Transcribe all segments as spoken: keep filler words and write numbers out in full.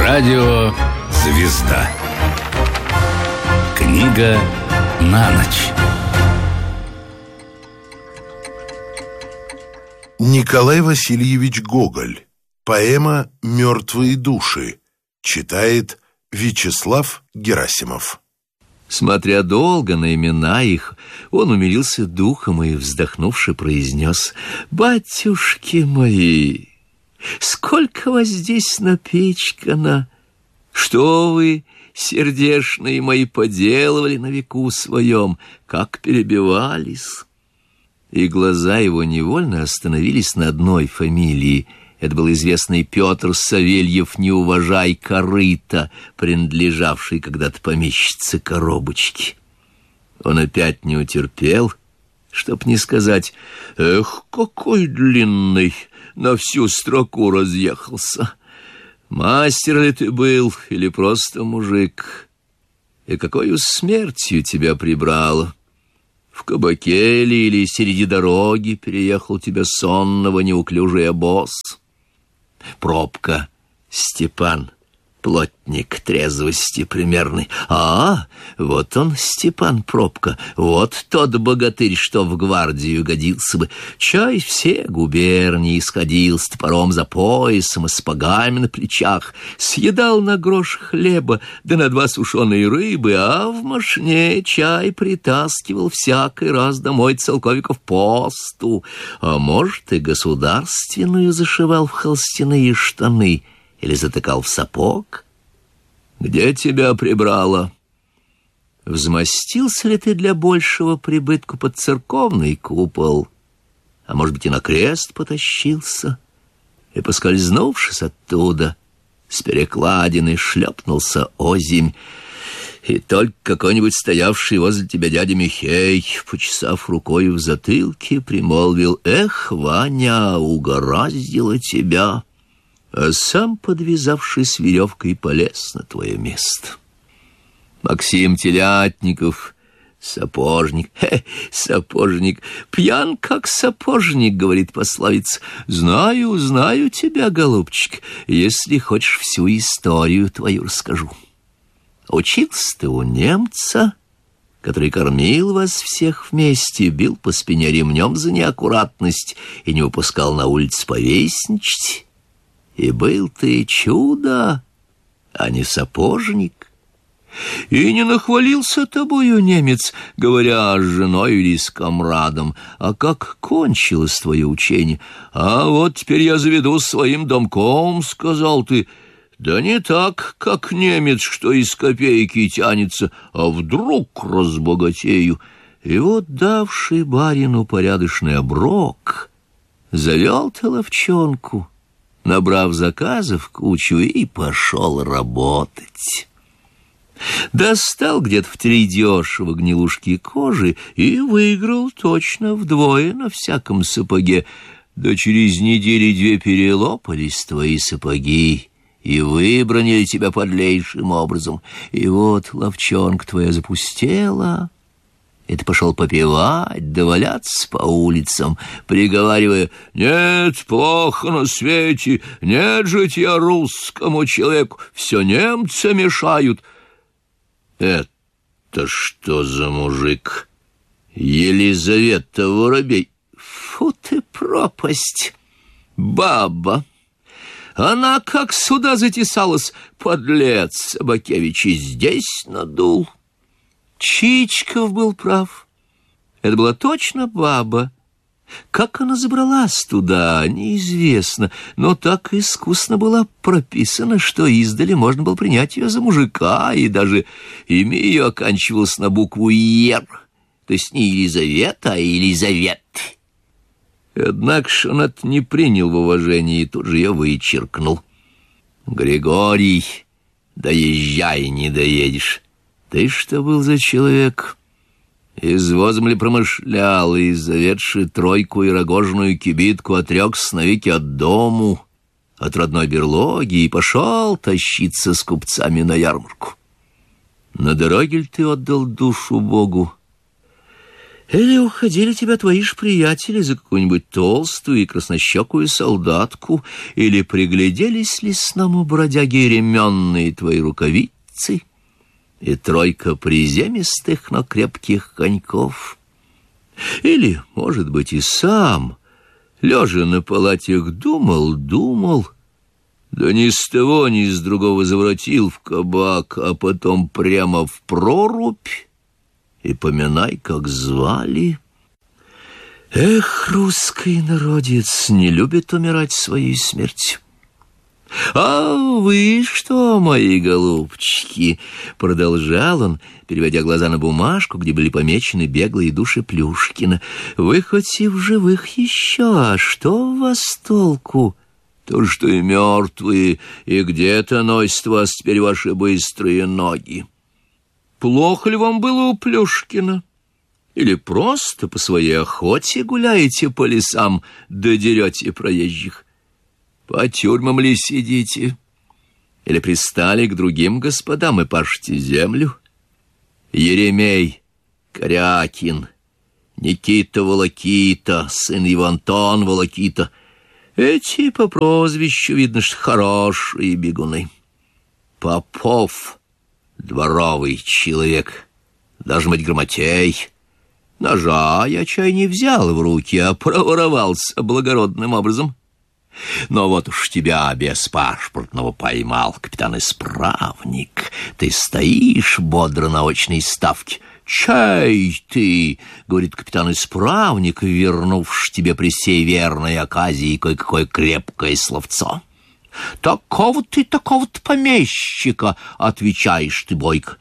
Радио «Звезда». Книга на ночь. Николай Васильевич Гоголь. Поэма «Мертвые души». Читает Вячеслав Герасимов. Смотря долго на имена их, он умилился духом и, вздохнувши, произнес: «Батюшки мои, сколько вас здесь напичкано! Что вы, сердечные мои, поделывали на веку своем, как перебивались!» И глаза его невольно остановились на одной фамилии. Это был известный Петр Савельев «Не уважай корыта», принадлежавший когда-то помещице Коробочки. Он опять не утерпел, чтоб не сказать: «Эх, какой длинный, на всю строку разъехался! Мастер ли ты был или просто мужик? И какою смертью тебя прибрало? В кабаке ли или среди дороги переехал тебя сонного неуклюжий обоз? Пробка, Степан, плотник трезвости примерный. А, вот он, Степан Пробка, вот тот богатырь, что в гвардию годился бы. Чай все губернии сходил с топором за поясом и с погами на плечах, съедал на грош хлеба да на два сушеные рыбы, а в мошне чай притаскивал всякий раз домой целковиков посту, а может и государственную зашивал в холстяные штаны или затыкал в сапог. Где тебя прибрало? Взмостился ли ты для большего прибытку под церковный купол? А может быть, и на крест потащился? И, поскользнувшись оттуда, с перекладины шлепнулся озимь, и только какой-нибудь стоявший возле тебя дядя Михей, почесав рукой в затылке, примолвил: «Эх, Ваня, угораздило тебя!» а сам, подвязавшись веревкой, полез на твое место. Максим Телятников, сапожник, хе, сапожник, пьян как сапожник, говорит пословица. Знаю, знаю тебя, голубчик, если хочешь, всю историю твою расскажу. Учился ты у немца, который кормил вас всех вместе, бил по спине ремнем за неаккуратность и не выпускал на улицу повесничать. И был ты чудо, а не сапожник. И не нахвалился тобою немец, говоря с женой или с комрадом. А как кончилось твое учение? А вот теперь я заведу своим домком, сказал ты. Да не так, как немец, что из копейки тянется, а вдруг разбогатею. И вот, давший барину порядочный оброк, завел ты ловчонку, набрав заказов кучу, и пошел работать. Достал где-то в три дешево гнилушки кожи и выиграл точно вдвое на всяком сапоге. Да через недели две перелопались твои сапоги и выбранили тебя подлейшим образом. И вот ловчонка твоя запустела, и ты пошел попивать, да валяться по улицам, приговаривая: «Нет, плохо на свете, нет житья русскому человеку, все немцы мешают». Это что за мужик? Елизавета Воробей? Фу ты, пропасть! Баба! Она как сюда затесалась, подлец Собакевич, и здесь надул. Чичков был прав. Это была точно баба. Как она забралась туда, неизвестно, но так искусно была прописана, что издали можно было принять ее за мужика, и даже имя ее оканчивалось на букву «Ер», то есть не Елизавета, а Елизавет. Однако ж он это не принял в уважении и тут же ее вычеркнул. «Григорий, доезжай, не доедешь. Ты что был за человек? Извозом ли промышлял, и, заведший тройку и рогожную кибитку, отрекся навеки от дому, от родной берлоги, и пошел тащиться с купцами на ярмарку? На дороге ли ты отдал душу Богу? Или уходили тебя твои ж приятели за какую-нибудь толстую и краснощекую солдатку, или пригляделись лесному бродяге ременные твои рукавицы и тройка приземистых, но крепких коньков. Или, может быть, и сам, лежа на палатях, думал, думал, да ни с того, ни с другого заворотил в кабак, а потом прямо в прорубь, и поминай, как звали. Эх, русский народец не любит умирать своей смертью. «А вы что, мои голубчики?» — продолжал он, переводя глаза на бумажку, где были помечены беглые души Плюшкина. «Вы хоть и в живых еще, а что у вас толку? То, что и мертвые, и где-то носят вас теперь ваши быстрые ноги. Плохо ли вам было у Плюшкина? Или просто по своей охоте гуляете по лесам, да дерете проезжих? По тюрьмам ли сидите? Или пристали к другим господам и пашете землю? Еремей Корякин, Никита Волокита, сын его Антон Волокита, эти по прозвищу, видно, что хорошие бегуны. Попов, дворовый человек, должен быть грамотей. Ножа я чай не взял в руки, а проворовался благородным образом. Но вот уж тебя без паспортного поймал капитан-исправник. Ты стоишь бодро на очной ставке. «Чай ты!» — говорит капитан-исправник, вернувши тебе при сей верной оказии кое-какое крепкое словцо. «Такого ты, такого-то помещика!» — отвечаешь ты бойко.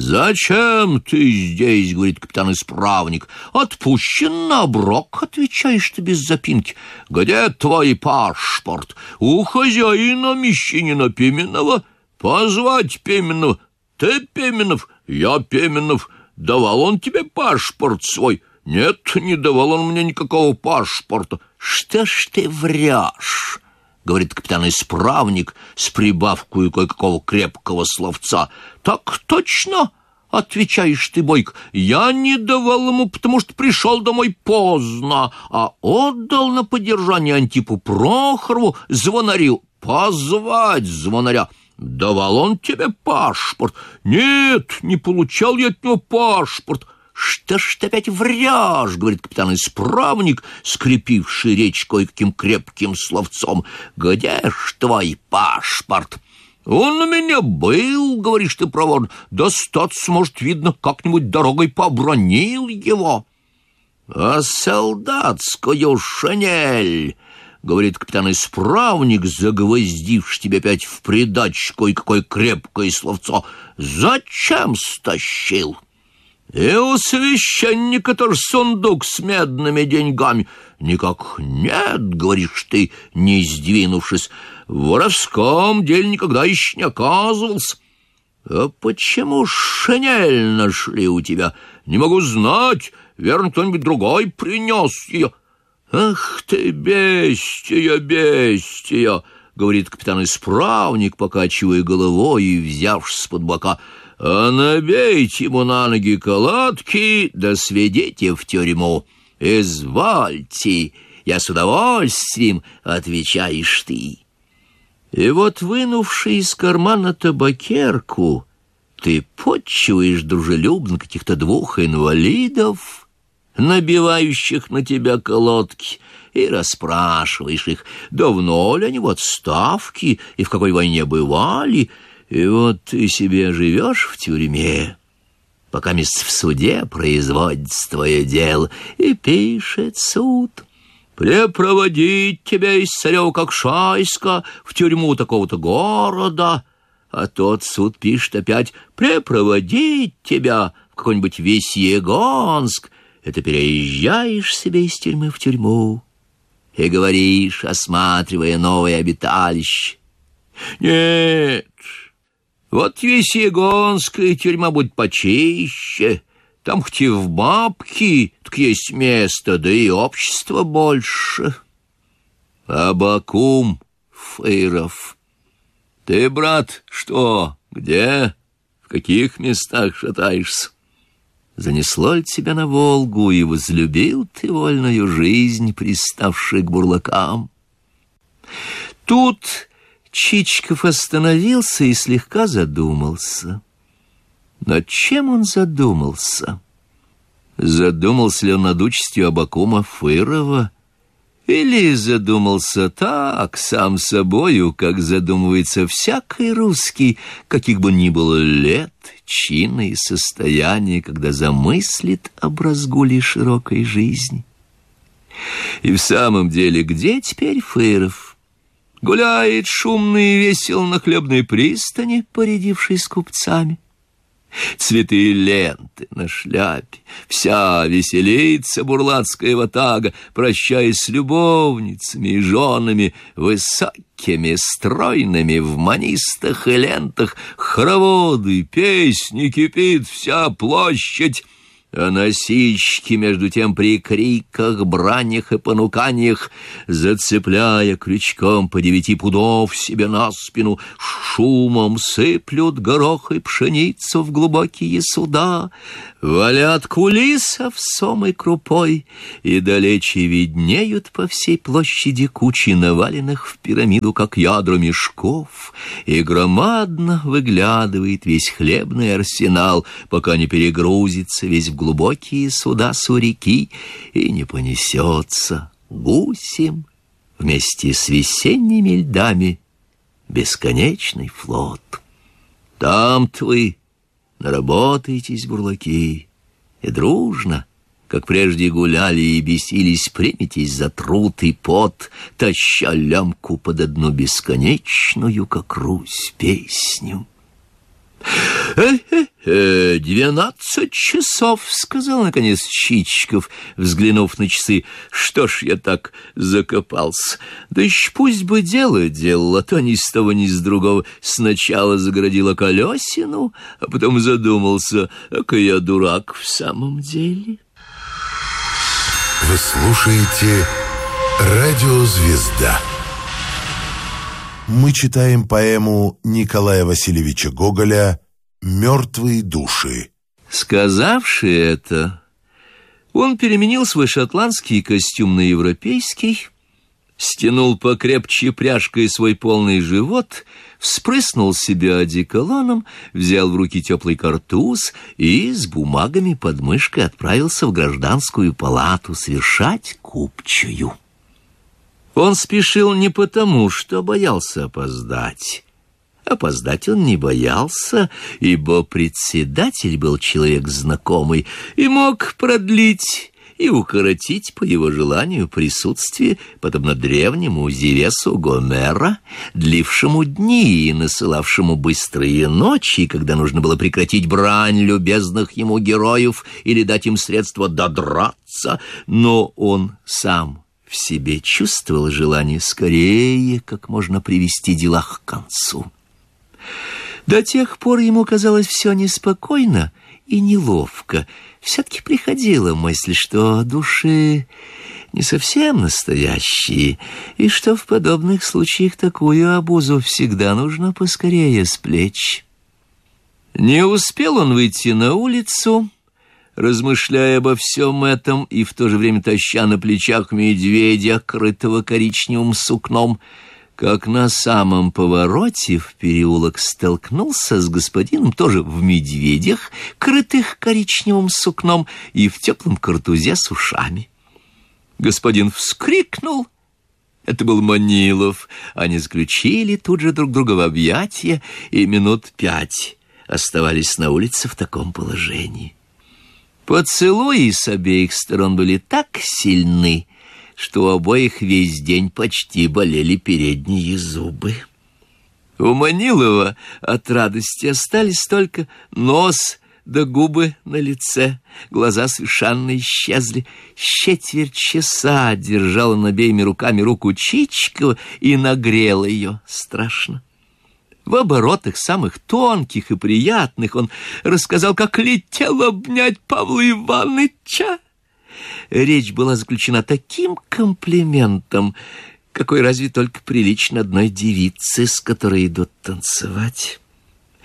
«Зачем ты здесь?» — говорит капитан-исправник. «Отпущен на оброк», — отвечаешь ты без запинки. «Где твой паспорт? У хозяина мещанина Пименова. Позвать Пименова. Ты Пименов, я Пименов. Давал он тебе паспорт свой?» «Нет, не давал он мне никакого паспорта». «Что ж ты врешь?» — говорит капитан-исправник с прибавкой кое-какого крепкого словца. «Так точно», — отвечаешь ты бойко. «Я не давал ему, потому что пришел домой поздно, а отдал на поддержание Антипу Прохорову звонарю. Позвать звонаря». «Давал он тебе паспорт?» «Нет, не получал я от него паспорт». «Что ж ты опять врешь?» — говорит капитан-исправник, скрепивший речь кое-каким крепким словцом. «Где ж твой паспорт?» «Он у меня был, — говоришь ты проворно, — да статься, может, видно, как-нибудь дорогой побронил его». «А солдатскую шинель, — говорит капитан-исправник, загвоздивший тебе опять в придачу кое-какое крепкое словцо, — зачем стащил?» «И у священника тоже сундук с медными деньгами». «Никак нет, — говоришь ты, не сдвинувшись, — в воровском деле никогда еще не оказывался». «А почему шинель нашли у тебя?» «Не могу знать, верно, кто-нибудь другой принес ее». «Ах ты, бестия, бестия! — говорит капитан-исправник, покачивая головой и взявшись под бока. — А набейте ему на ноги калатки, да сведите в тюрьму. Извольте, я с удовольствием, — отвечаешь ты. И вот, вынувший из кармана табакерку, ты подчиваешь дружелюбно каких-то двух инвалидов, набивающих на тебя колодки, и расспрашиваешь их, давно ли они в отставке и в какой войне бывали. И вот ты себе живешь в тюрьме, пока мест в суде производится твое дело, и пишет суд: «Препроводить тебя из Царева-Кокшайска в тюрьму такого-то города». А тот суд пишет опять: «Препроводить тебя в какой-нибудь Весьегонск». Это переезжаешь себе из тюрьмы в тюрьму и говоришь, осматривая новое обиталище: «Нет, вот Весьегонская тюрьма будет почище, там хоть и в бабки, так есть место, да и общества больше». Абакум Фыров: «Ты, брат, что, где, в каких местах шатаешься?» занесло ли тебя на Волгу, и возлюбил ты вольную жизнь, приставший к бурлакам? Тут Чичиков остановился и слегка задумался. Над чем он задумался? Задумался ли он над участью Абакума Фырова? Или задумался так, сам собою, как задумывается всякий русский, каких бы ни было лет, чина и состояния, когда замыслит об разгуле широкой жизни? И в самом деле, где теперь Фыров? Гуляет шумно и весел на хлебной пристани, порядившись с купцами. Цветы и ленты на шляпе, вся веселится бурлацкая ватага, прощаясь с любовницами и женами, высокими, стройными, в манистах и лентах, хороводы, песни, кипит вся площадь. А носильщики, между тем, при криках, бранях и понуканиях, зацепляя крючком по девяти пудов себе на спину, шумом сыплют горох и пшеницу в глубокие суда, валят кулисов сом и крупой, и далече виднеют по всей площади кучи наваленных в пирамиду, как ядра мешков, и громадно выглядывает весь хлебный арсенал, пока не перегрузится весь в глубокие суда Сурики и не понесется гусем вместе с весенними льдами бесконечный флот. Там-то вы наработаетесь, бурлаки, и дружно, как прежде гуляли и бесились, приметесь за труд и пот, таща лямку под одну бесконечную, как Русь, песню. «Э-э-э, двенадцать часов», — сказал, наконец, Чичиков, взглянув на часы. «Что ж я так закопался? Да еще пусть бы дело делал, а то ни с того, ни с другого сначала загородила колесину, а потом задумался, а я дурак в самом деле». Вы слушаете «Радио Звезда». Мы читаем поэму Николая Васильевича Гоголя «Мертвые души». Сказавши это, он переменил свой шотландский костюм на европейский, стянул покрепче пряжкой свой полный живот, вспрыснул себя одеколоном, взял в руки теплый картуз и с бумагами под мышкой отправился в гражданскую палату совершать купчую. Он спешил не потому, что боялся опоздать. Опоздать он не боялся, ибо председатель был человек знакомый и мог продлить и укоротить по его желанию присутствие, подобно древнему Зевесу Гомера, длившему дни и насылавшему быстрые ночи, когда нужно было прекратить брань любезных ему героев или дать им средства додраться, но он сам в себе чувствовал желание скорее как можно привести дела к концу. До тех пор ему казалось все неспокойно и неловко. Все-таки приходила мысль, что души не совсем настоящие, и что в подобных случаях такую обузу всегда нужно поскорее сплечь. Не успел он выйти на улицу, размышляя обо всем этом и в то же время таща на плечах медведя, крытого коричневым сукном, как на самом повороте в переулок столкнулся с господином тоже в медведях, крытых коричневым сукном и в теплом картузе с ушами. Господин вскрикнул. Это был Манилов. Они заключили тут же друг друга в объятия и минут пять оставались на улице в таком положении. Поцелуи с обеих сторон были так сильны, что у обоих весь день почти болели передние зубы. У Манилова от радости остались только нос да губы на лице, глаза совершенно исчезли. С четверть часа держал он обеими руками руку Чичикова и нагрел ее страшно. В оборотах самых тонких и приятных он рассказал, как летел обнять Павла Ивановича. Речь была заключена таким комплиментом, какой разве только прилично одной девице, с которой идут танцевать.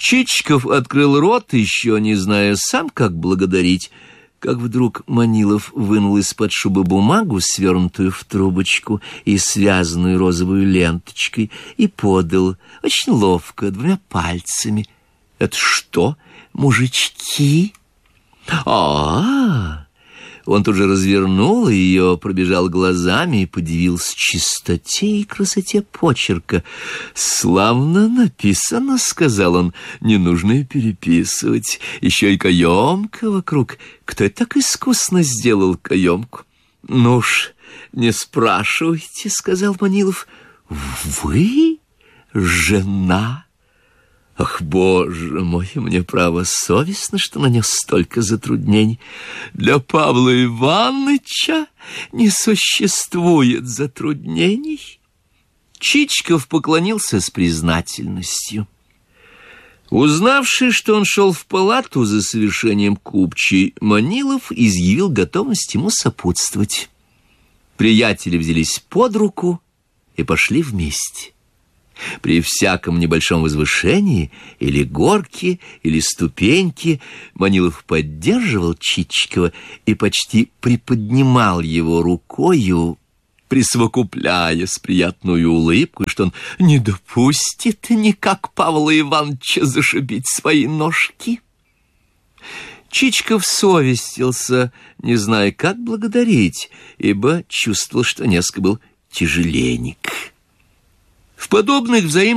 Чичиков открыл рот, еще не зная сам, как благодарить, как вдруг Манилов вынул из-под шубы бумагу, свернутую в трубочку и связанную розовой ленточкой, и подал очень ловко, двумя пальцами. «Это что, мужички?» «А-а-а!» Он тут же развернул ее, пробежал глазами и подивился чистоте и красоте почерка. «Славно написано», — сказал он, — «не нужно и переписывать. Еще и каемка вокруг. Кто это так искусно сделал каемку?» «Ну уж, не спрашивайте», — сказал Манилов. «Вы жена?» «Ах, боже мой, мне, право, совестно, что нанес столько затруднений. Для Павла Ивановича не существует затруднений». Чичиков поклонился с признательностью. Узнавши, что он шел в палату за совершением купчей, Манилов изъявил готовность ему сопутствовать. Приятели взялись под руку и пошли вместе. При всяком небольшом возвышении, или горке, или ступеньке, Манилов поддерживал Чичикова и почти приподнимал его рукою, присовокупляя с приятной улыбкой, что он не допустит никак Павла Ивановича зашибить свои ножки. Чичиков совестился, не зная, как благодарить, ибо чувствовал, что несколько был тяжеленек. В подобных взаимных